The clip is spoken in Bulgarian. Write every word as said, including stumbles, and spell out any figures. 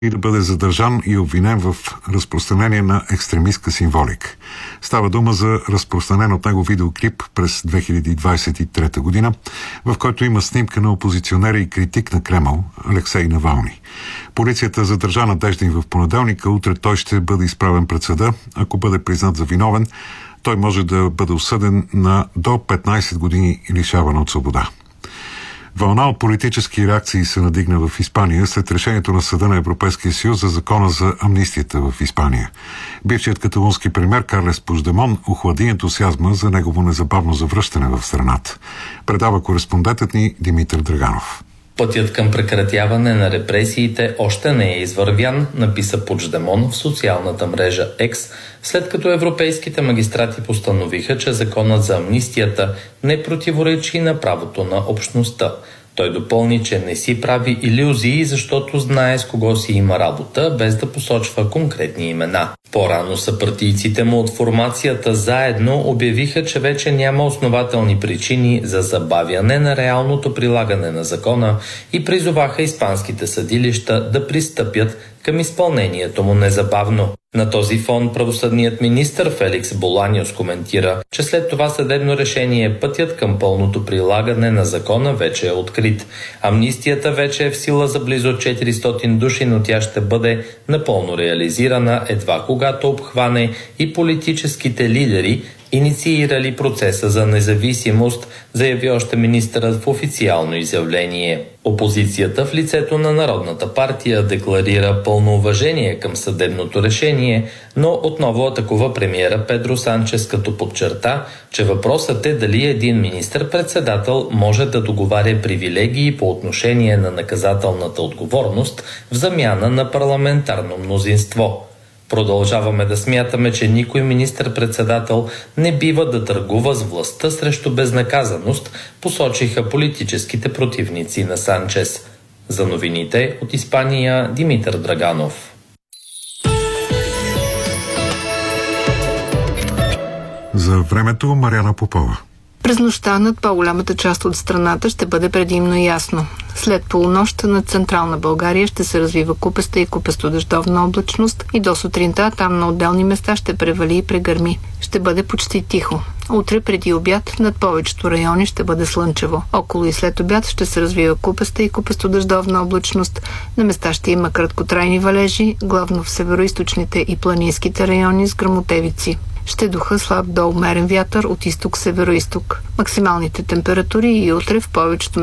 и да бъде задържан и обвинен в разпространение на екстремистка символика. Става дума за разпространен от него видеоклип през две хиляди двадесет и трета година, в който има снимка на опозиционера и критик на Кремъл Алексей Навални. Полицията задържа Надеждин в понеделника. Утре той ще бъде изправен пред съда. Ако бъде признат за виновен, той може да бъде осъден на до петнадесет години лишаване от свобода. Вълна от политически реакции се надигна в Испания след решението на Съда на Европейския съюз за закона за амнистията в Испания. Бившият каталунски премиер Карлес Пучдемон охлади ентусиазма за негово незабавно завръщане в страната. Предава кореспондентът ни Димитър Драганов. Пътят към прекратяване на репресиите още не е извървян, написа Пучдемон в социалната мрежа X, след като европейските магистрати постановиха, че законът за амнистията не противоречи на правото на общността. Той допълни, че не си прави илюзии, защото знае с кого си има работа, без да посочва конкретни имена. По-рано съпартийците му от формацията Заедно обявиха, че вече няма основателни причини за забавяне на реалното прилагане на закона и призоваха испанските съдилища да пристъпят към изпълнението му незабавно. На този фон правосъдният министър Феликс Боланиос коментира, че след това съдебно решение пътят към пълното прилагане на закона вече е открит. Амнистията вече е в сила за близо четиристотин души, но тя ще бъде напълно реализирана едва когато обхване и политическите лидери, инициирали процеса за независимост, заяви още министърът в официално изявление. Опозицията в лицето на Народната партия декларира пълно уважение към съдебното решение, но отново атакува премиера Педро Санчес, като подчерта, че въпросът е дали един министър-председател може да договаря привилегии по отношение на наказателната отговорност в замяна на парламентарно мнозинство. Продължаваме да смятаме, че никой министър-председател не бива да търгува с властта срещу безнаказаност, посочиха политическите противници на Санчес. За новините от Испания, Димитър Драганов. За времето Мариана Попова. През нощта над по-голямата част от страната ще бъде предимно ясно. След полунощ над централна България ще се развива купеста и купесто-дъждовна облачност и до сутринта там на отделни места ще превали и прегърми. Ще бъде почти тихо. Утре преди обяд над повечето райони ще бъде слънчево. Около и след обяд ще се развива купеста и купесто-дъждовна облачност. На места ще има краткотрайни валежи, главно в североизточните и планинските райони с гръмотевици. Ще духа слаб до умерен вятър от изток-североизток. Максималните температури и утре в повечето